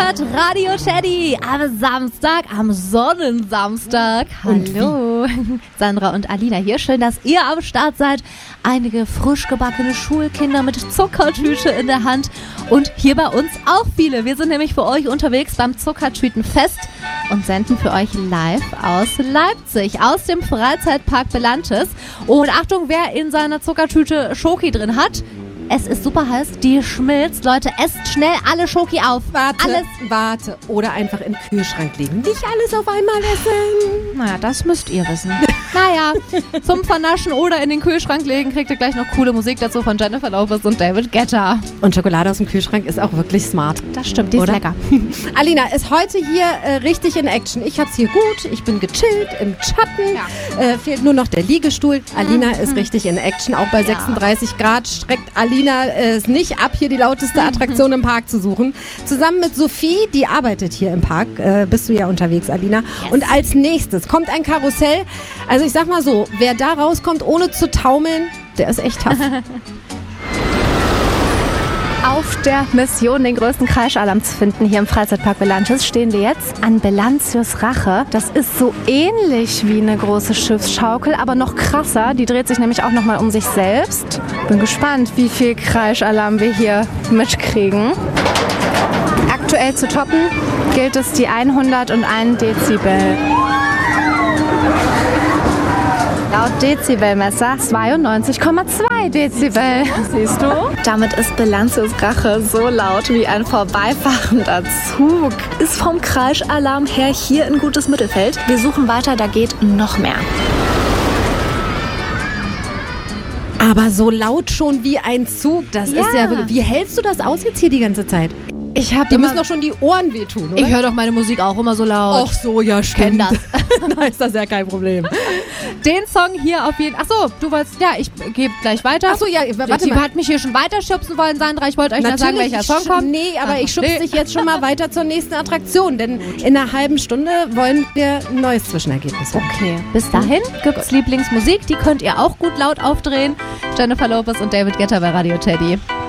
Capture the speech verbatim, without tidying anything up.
hört Radio Teddy am Samstag, am Sonnensamstag. Hallo, Sandra und Alina hier. Schön, dass ihr am Start seid. Einige frisch gebackene Schulkinder mit Zuckertüte in der Hand und hier bei uns auch viele. Wir sind nämlich für euch unterwegs beim Zuckertütenfest und senden für euch live aus Leipzig, aus dem Freizeitpark Belantes. Und Achtung, wer in seiner Zuckertüte Schoki drin hat, es ist super heiß, die schmilzt. Leute, esst schnell alle Schoki auf. Warte, alles. warte. Oder einfach im Kühlschrank legen. Nicht alles auf einmal essen. Naja, das müsst ihr wissen. Naja, zum Vernaschen oder in den Kühlschrank legen, kriegt ihr gleich noch coole Musik dazu von Jennifer Lopez und David Guetta. Und Schokolade aus dem Kühlschrank ist auch wirklich smart. Das stimmt, die ist oder? lecker. Alina ist heute hier äh, richtig in Action. Ich hab's hier gut, ich bin gechillt, im Schatten. Ja. Äh, fehlt nur noch der Liegestuhl. Alina mhm. ist richtig in Action. Auch bei ja. sechsunddreißig Grad streckt Alina es nicht ab, hier die lauteste Attraktion im Park zu suchen. Zusammen mit Sophie, die arbeitet hier im Park, äh, bist du ja unterwegs, Alina. Yes. Und als nächstes kommt ein Karussell. Also ich sag mal so, wer da rauskommt, ohne zu taumeln, der ist echt tough. Auf der Mission, den größten Kreischalarm zu finden hier im Freizeitpark Belantes, stehen wir jetzt an Belantius Rache. Das ist so ähnlich wie eine große Schiffsschaukel, aber noch krasser. Die dreht sich nämlich auch nochmal um sich selbst. Bin gespannt, wie viel Kreischalarm wir hier mitkriegen. Aktuell zu toppen gilt es die hunderteins Dezibel. Laut Dezibelmesser zweiundneunzig Komma zwei Dezibel. Siehst du? Damit ist Belantius Rache so laut wie ein vorbeifahrender Zug. Ist vom Kreischalarm her hier ein gutes Mittelfeld. Wir suchen weiter, da geht noch mehr. Aber so laut schon wie ein Zug, das ja. ist ja wirklich... Wie hältst du das aus jetzt hier die ganze Zeit? Ich hab Dir müssen doch schon die Ohren wehtun, oder? Ich höre doch meine Musik auch immer so laut. Ach so, ja, stimmt. Kenn das. Da ist das ja kein Problem. Den Song hier auf jeden Fall. Achso, du wolltest. Ja, ich gebe gleich weiter. Achso, ja, warte Sie mal. hat mich hier schon weiterschubsen wollen, Sandra. Ich wollte euch Natürlich, noch sagen, welcher Song kommt. Nee, aber Ach, ich schubse nee. dich jetzt schon mal weiter zur nächsten Attraktion, denn in einer halben Stunde wollen wir ein neues Zwischenergebnis haben. Okay, bis dahin gibt's Lieblingsmusik. Die könnt ihr auch gut laut aufdrehen. Jennifer Lopez und David Guetta bei Radio Teddy.